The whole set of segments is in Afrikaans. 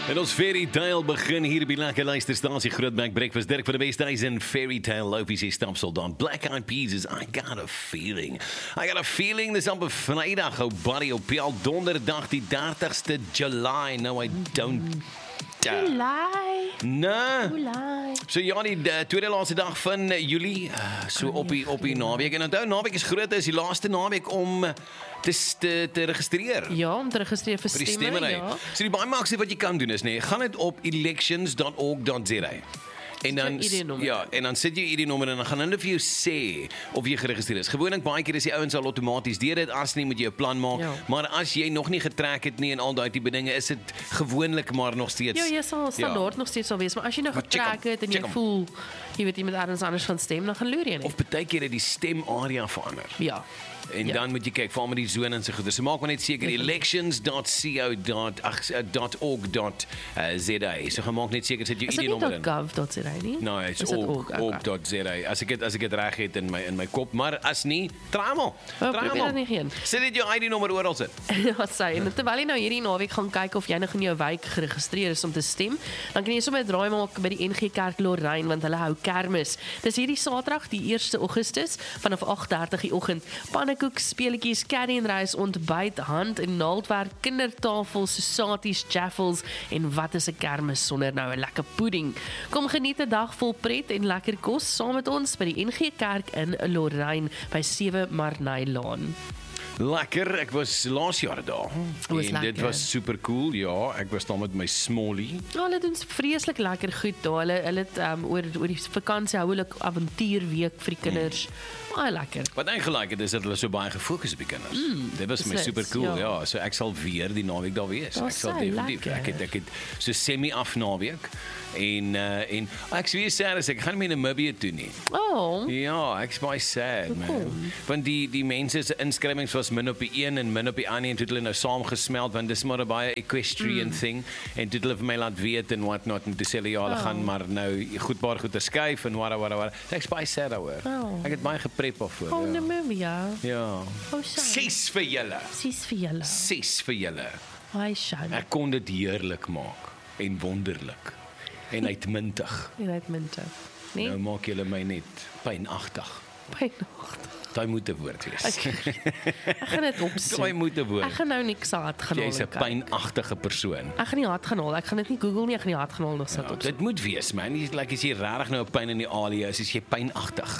En ons Fairy Tale begin hier by Lekker Luisterstasie Grootbank Breakfast. Dirk van die Westhuis en Fairy Tale lopies hier stapsel dan. Black Eyed Peas is I Got a Feeling. I Got a Feeling, dis op 'n Vrydag, ou buddy, op die al donderdag die 30ste July. No, I don't. July. Nee. So ja, die tweede laaste dag van Julie, so op die naweek. En onthou, naweek is groot, is die laaste naweek om te registreer. Ja, om te registreer vir die stemme, stemmery. ja. So die baie maksimum wat jy kan doen is, gaan dit op elections.org.za. En dan, en dan sit jy ID-nommer en dan gaan hulle vir jou sê of jy geregistreer is. Gewoonlik baie keer is die ouens al outomaties deur dit, as nie moet jy 'n plan maak. Ja. Maar as jy nog nie getrek het nie en al daai tipe dinge, is dit gewoonlik maar nog steeds. Ja, jy sal standaard nog steeds sal wees, maar as jy nou getrek het en jy voel, jy weet jy met ergens anders gaan stem, dan gaan loer jy nie. Of baie keer het die stemarea verander. Ja. En dan moet jy kyk, veral met die zone en so goed. So maak maar net seker elections.co.za. So gemaak net seker sit jou ID-nommer in. Is dit nie .gov.za nie? No, it's org.za. As ek dit reg het in my kop, maar as nie, tramal. Sit dit jou ID-nommer oral sit. Ja, sê. En terwyl jy nou hierdie naweek gaan kyk of jy nog in jou wijk geregistreer is om te stem, dan kan jy sommer 'n draai maak by die NG Kerk Lorraine, want hulle hou kermis. Dis hierdie Saterdag, die 1 Augustus, vanaf 8:30 die oggend. Pannekoek, speletjies, curry en rys, ontbyt, hand- en naaldwerk, kindertafels, saties, jaffels en wat is 'n kermis sonder nou 'n lekker pudding. Kom geniet 'n dag vol pret en lekker kos saam met ons by die NG Kerk in Lorraine by 7 Marnay Laan. Lekker, ek was laas jaar daar. En dit was super cool, ja. Ek was daar met my smallie. Ja, hulle doen vreeslik lekker goed daar. Hulle het oor die vakansie hou hulle avontuurweek vir die kinders. Baie lekker. Wat eintlik is dat hulle so baie gefokus op die kinders. Dit was my super cool, ja. So ek sal weer die naweek daar wees. Ek sal definitief. Ek het so semi-af naweek. En ek sê serius, ek gaan nie Namibië toe nie. Oh. Ja, ek's baie sad, man. Want die mense se inskrywings was min op die een en min op die ander en toe hulle nou saamgesmeld, want dis maar 'n baie equestrian thing en toe hulle vir my laat weet en what not en toe sê hulle ja, hulle gaan maar nou goedte skuif en whatever. Ek's baie sad daaroor. Ek het baie geprep daarvoor. Oh, Namibië. Ja. 6 vir julle. 6 vir julle. Ai, Shan. Ek kon dit heerlik maak en wonderlik. En uitmuntig. Nee? Nou maak julle my net pynagtig. Daai moet 'n woord wees. Ek gaan dit opsoek. Daai moet 'n woord. Ek gaan nou niks hard gaan haal. Jy's 'n pynagtige persoon. Ek gaan nie hard gaan haal. Ek gaan dit nie Google nie, ek gaan nie hard gaan haal nog sit op. Dit moet wees, man. Jy like as jy regtig nou 'n pyn in die alie is, jy pynagtig.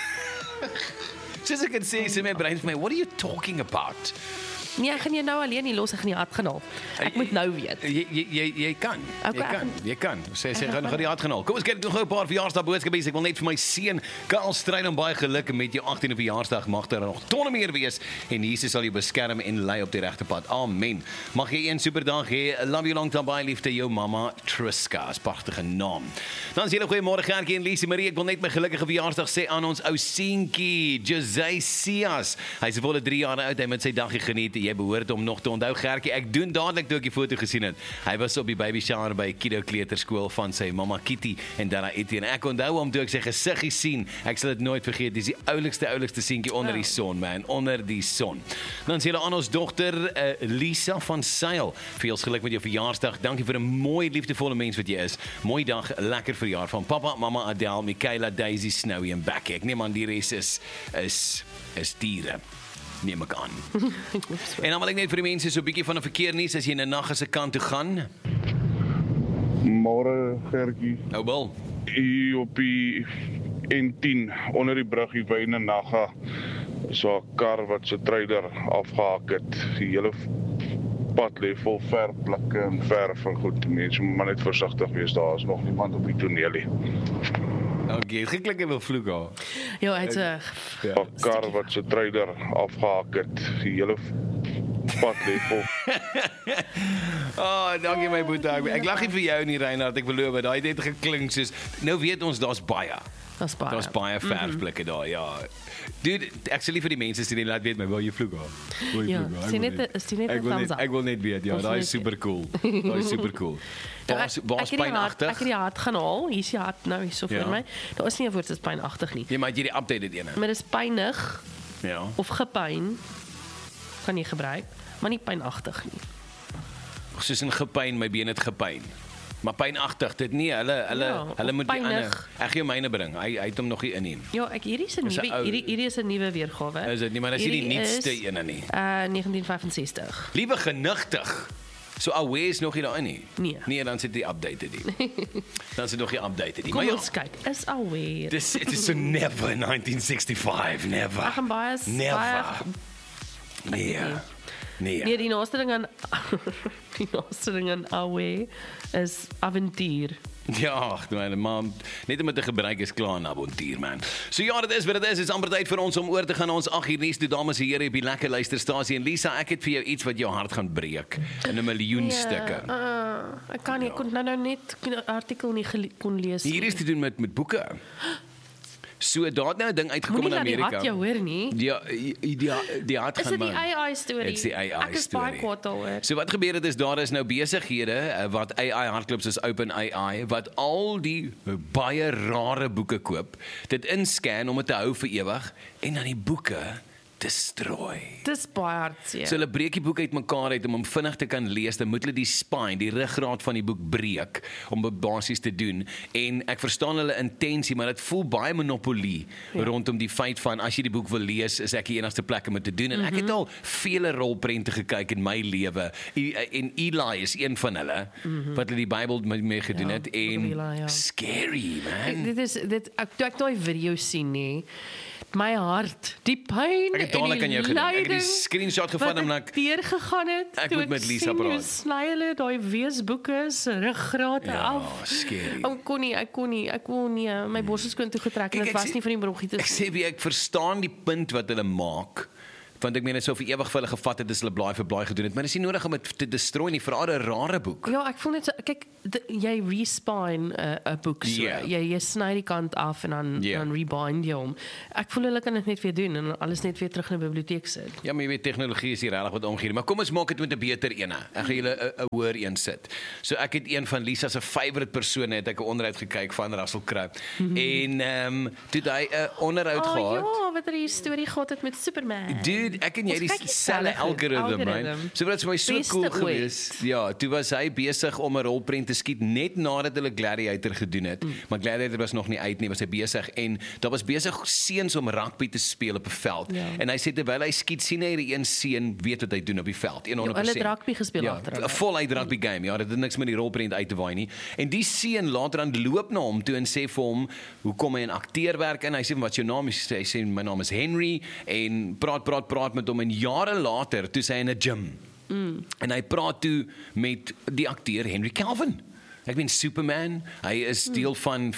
Soos ek kan sê my brein vir my, what are you talking about? Nee, ek gaan jy nou alleen nie los, ek gaan nie hard gaan haal. Ek moet nou weet. Jy kan. Jy kan. Sê gaan die hard gaan haal. Kom ons kyk nog 'n paar verjaarsdagboodskappe. Ek wil net vir my seun Karl Strydom baie geluk met jou 18de verjaarsdag. Mag daar nog tonne meer wees en Jesus sal jou beskerm en lei op die regte pad. Amen. Mag jy 'n super dag hê. Love you long time, baie liefde jou mamma Triska. Is pragtige naam. Dan sê goeiemôre Gertjie en Lisie Marie. Ek wil net my gelukkige verjaarsdag sê aan ons ou seentjie Jose Cias. Hy's se volle 3 jaar oud. Hy met sy daggie geniet. Jy behoort om nog te onthou, Gertjie. Ek doen dadelik toe ek die foto gesien het. Hy was op die baby shower by Kido Kleuterskool van sy mamma Kitty en Dana Etienne. Ek onthou hom toe ek sy gesiggie sien. Ek sal dit nooit vergeet. Dis die oulikste seentjie onder die son, man, onder die son. Dan sê hulle aan ons dogter Lisa van Sail. Veel geluk met jou verjaarsdag. Dankie vir 'n mooi liefdevolle mens wat jy is. Mooi dag, lekker verjaar van pappa, mamma Adele, Michaela, Daisy, Snowy en Becky. Ek neem aan die res is diere. Neem ek aan. En dan wil ek net vir die mense so 'n bietjie van 'n verkeernuus as jy in 'n nag as 'n kant toe gaan. Môre Gertjie. Nou bel. Hier op die N10 onder die brug hier by Nanaga. So 'n kar wat se trailer afgehaak het. Die hele pad lê vol verfplekke en verf en goed. Mense moet maar net versigtig wees. Daar is nog niemand op die toneel nie. Okay, geklik en wil vloek haar. Ja, hy het 'n kar wat se trailer afgehaak het. Die hele pad lê vol. Dankie my boetie. Ek lag nie vir jou nie, Reinhard. Ek beloof, daai het net geklink soos nou weet ons daar's baie. Daar's baie verfplekke daar, ja. Dude, ek sê nie vir die mense sê nie, laat weet my, wil jy vloek haar? Ja, sien net 'n thumbs up. Ek wil net weet, ja, daai is super cool. Daai is super cool. Baas pynagtig. Ek het die hart gaan haal. Hier is die hart nou hierso vir my. Daar is nie 'n woord dis pynagtig nie. Ja, maar jy die update dit ene. Maar dis pynig. Ja. Of gepyn kan jy gebruik, maar nie pynagtig nie. soos in gepyn, my been het gepyn. Maar pynagtig, dit nie, hulle moet die ander, ek gee myne bring, hy het hom nog nie in. Ja, hierdie is 'n nuwe weergawe. Is dit nie, maar dis nie die nuutste ene nie. 1965. Liewe genigtig. So Aware is nog nie daarin nie. Nee, dan sit die updated nie. Dan sit nog die updated nie. Kom ons kyk, is Aware. It is so never 1965, never. Ag, en baie Never. Nee. Die naaste ding aan Aware is avontuur. Ja, maar net om het te gebruik is klaar 'n avontuur, man. So ja, dit is wat dit is. Dit is amper tyd vir ons om oor te gaan ons 8 uur nuus toe, dames en here, op die lekker luisterstasie. En Lisa, ek het vir jou iets wat jou hart gaan breek in 'n miljoen stukke. Ek kan nie, ek kon nou net 'n artikel nie kon lees. Hier is te doen met boeke. So daar het nou 'n ding uitgekom in Amerika. Moenie dat jy hoor nie. Die hart gaan man. Is dit die AI storie? It's die AI Ek is baie kwaad daaroor. So wat gebeur het is daar is nou besighede wat AI hardloop soos OpenAI wat al die baie rare boeke koop, dit inscan om dit te hou vir ewig en dan die boeke destroy. Dis baie hartseer. So hulle breek die boek uitmekaar uit om hom vinnig te kan lees, dan moet hulle die spine, die ruggraat van die boek breek om dit basies te doen. En ek verstaan hulle intensie, maar dit voel baie monopolie rondom die feit van as jy die boek wil lees, is ek die enigste plek om dit te doen. En ek het al vele rolprente gekyk in my lewe. En Eli is een van hulle wat hulle die Bybel mee gedoen het en scary, man. Ek daai video sien nie. My hart, die pyn ek het dadelik aan jou gedoen. Ek het die screenshot gevat en ek deurgegaan het. Ek moet met Lisa praat. Sny hulle daai weesboeke se ruggrate af. Ja, scary. Ek kon nie. My bors is skoon toe getrek en dit was nie van die bronchitis. Ek sê wie ek verstaan die punt wat hulle maak. Want ek meen dit sou vir ewig vir hulle gevat het as hulle blaai vir blaai gedoen het, maar dis nie nodig om dit te destroy nie, veral 'n rare boek. Ja, ek voel net so, kyk, jy respine 'n boek so. Jy sny die kant af en dan rebind jy hom. Ek voel hulle kan dit net weer doen en alles net weer terug in 'n biblioteek sit. Ja, maar jy weet tegnologie is hier regtig wat omgee, maar kom ons maak dit met 'n beter ene. Ek gaan julle 'n hoër een sit. So ek het een van Lisa se favourite persone het ek 'n onderhoud gekyk van Russell Crowe. En toe hy 'n onderhoud gehad. Ja, wat die storie gehad het met Superman. Dude, ek en jy dieselfde algoritme, man. So wat vir my so cool gewees. Ja, toe was hy besig om 'n rolprent te skiet net nadat hulle Gladiator gedoen het. Maar Gladiator was nog nie uit nie, was hy besig en daar was besig seuns om rugby te speel op 'n veld. En hy sê terwyl hy skiet, sien hy die een seun weet wat hy doen op die veld. 100%. Hulle het rugby gespeel agter hulle. 'n voluit rugby game. Ja, dit het niks met die rolprent uit te waai nie. En die seun later dan loop na hom toe en sê vir hom, "Hoe kom hy in akteerwerk in?" Hy sê, "Wat is jou naam?" Hy sê, "My naam is Henry." En praat met hom en jare later toe sy in 'n gym. En hy praat toe met die akteur Henry Cavill. Ek ben Superman. Hy is deel van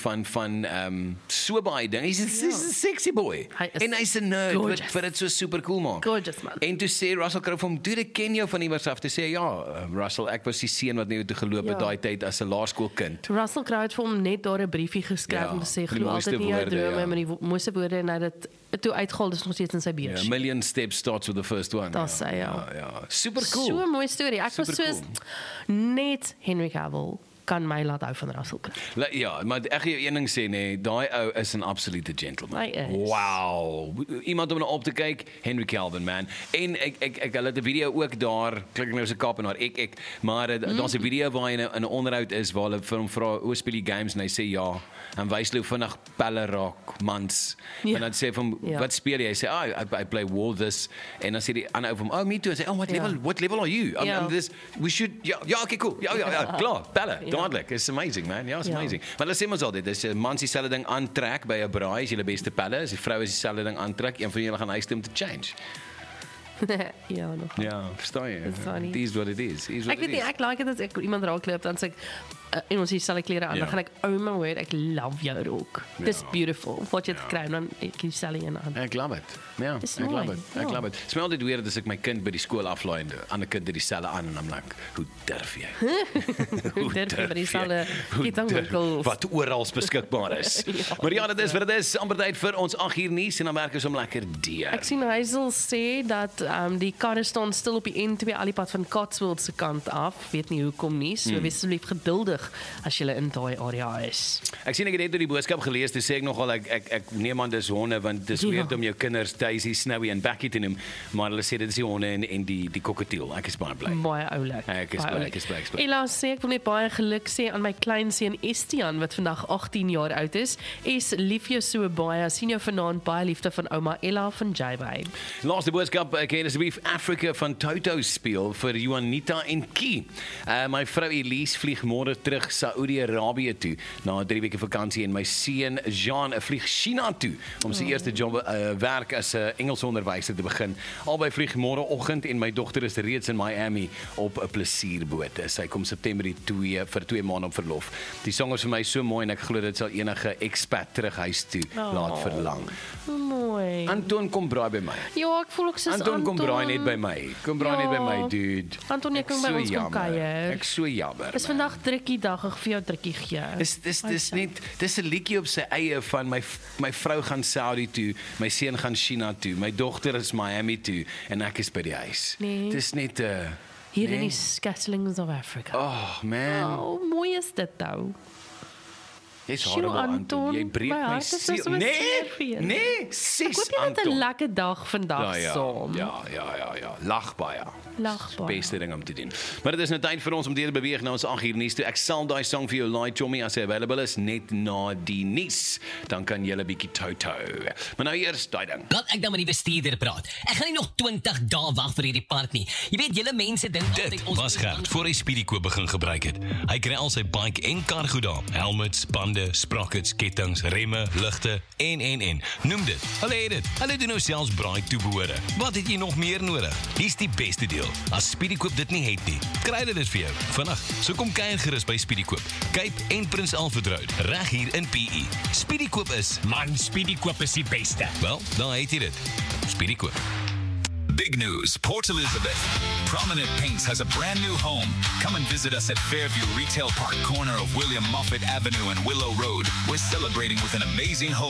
so baie dinge. He's a sexy boy. En hy's 'n nerd wat dit so super cool maak. Gorgeous man. En toe sê Russell Crowe van, "Dude, ek ken jou van iewers af." Te sê, "Ja, Russell, ek was die seun wat net toe geloop het daai tyd as 'n laerskoolkind." Russell Crowe het vir hom net daar 'n briefie geskryf om te sê, "Glo altyd nie jou drome, maar die mooiste woorde en hy dit toe uitgehaal, dis nog steeds in sy beurs." A million steps starts with the first one. Dat sê ja. Super cool. So 'n mooi storie. Ek was soos net Henry Cavill kan my laat hou van Russell Crowe. Ja, maar ek gaan jou een ding sê, nee, daai ou is 'n absolute gentleman. Hy is. Wow. Iemand om na op te kyk, Henry Cavill, man. En ek hulle het 'n video ook daar, klik nou se Kaapenaar, maar daar's 'n video waar hy in 'n onderhoud is waar hulle vir hom vra, "Hoe speel jy games?" en hy sê ja. En wys hoe vinnig pelle raak, mans. En dan sê hom, "Wat speel jy?" Hy sê, "I play War this." En dan sê die ander ou van hom, "Oh, me too." Hy sê, "What level are you?" We should okay, cool. Ja, klaar, pelle. Dadelik. It's amazing, man. Ja, it's amazing. Maar hulle sê mos altyd, as 'n man dieselfde ding aantrek by 'n braai, is jy die beste pelle. As die vrou is dieselfde ding aantrek, een van julle gaan huis toe om te change. Ja, nog. Ja, verstaan jy? It is what it is. Ek weet nie, ek like dit as ek iemand raakloop dan sê ek en ons dieselfde klere aan, dan gaan ek, "Oh my word, ek love jou rok. Dis beautiful." Wat jy het kry dan ek dieselfde een aan. Ek love it. Ja, ek love it. Ek love it. Smel dit weer as ek my kind by die skool aflaai en 'n ander kind het dieselfde aan en I'm like, "Hoe durf jy?" Hoe durf jy by dieselfde kitangwinkel wat oral beskikbaar is. Maar ja, dit is wat dit is. Amper tyd vir ons 8 uur nuus en dan werk ons om lekker deur. Ek sien Hazel sê dat die karre staan stil op die N2 al die pad van Cotswold se kant af. Weet nie hoekom nie. So wees asseblief geduldig vlug as jy in daai area is. Ek sien ek het net die boodskap gelees, toe sê ek nogal ek neem aan dis honde want dis weird om jou kinders Daisy, Snowy en Becky te noem, maar hulle sê dit is die honde en die kokkatiel. Ek is baie bly. Baie oulik. Ek is bly. Ella sê ek wil net baie geluk sê aan my kleinseun Estian wat vandag 18 jaar oud is. Lief jou so baie. Sien jou vanaand, baie liefde van ouma Ella van JB. Laaste boodskap, kan asseblief Africa van Toto speel vir Juanita en Kie. My vrou Elise vlieg môre terug Saudi-Arabië toe na 3 weke vakansie en my seun Jean vlieg China toe om sy eerste job werk as 'n Engelsonderwyser te begin. Albei vlieg môreoggend en my dogter is reeds in Miami op 'n plesierboot. Sy kom September vir 2 maande op verlof. Die sang is vir my so mooi en ek glo dit sal enige expat terug huis toe laat verlang. Mooi. Anton kom braai by my. Ja, ek voel ook soos Anton kom braai net by my. Kom braai net by my, dude. Anton, jy kan by ons kom kuier. Ek so jammer. Dis vandag drukkie dag, ek vir jou drukkie gee. Dis 'n liedjie op sy eie van my vrou gaan Saudi toe, my seun gaan China toe, my dogter is Miami toe en ek is by die huis. Nee. Dis net hier in die Scatterlings of Africa. Oh man. Oh, mooi is dit nou. Jy's horrible, Anton. Jy breek my siel. Nee, sis, Anton. Ek hoop jy het 'n lekker dag vandag saam. Ja. Lag baie. Beste ding om te doen. Maar dit is nou tyd vir ons om te beweeg na ons 8 uur nuus toe. Ek sal daai song vir jou laai, Tommy, as hy available is net na die nuus. Dan kan jy 'n bietjie Toto. Maar nou eers daai ding. Laat ek dan met die bestuurder praat. Ek gaan nie nog 20 dae wag vir hierdie part nie. Jy weet, julle mense dink dit was Gert voor hy Speedykoop begin gebruik het. Hy kry al sy bike en kar goed daar. Helmets, bande, sprockets, kettings, remme, ligte en. Noem dit. Hulle het dit. Hulle doen nou selfs braai toebehore. Wat het jy nog meer nodig? Hier's die beste deel. As Speedykoop dit nie het nie, kry hulle dit vir jou. Vandag, so kom kuier gerus by Speedykoop. Cape en Prins Alfred Road, reg hier in PE. Speedykoop is, man, Speedykoop is die beste. Wel, dan het jy dit. Speedykoop. Big news, Port Elizabeth. Prominent Paints has a brand new home. Come and visit us at Fairview Retail Park, corner of William Moffat Avenue and Willow Road. We're celebrating with an amazing home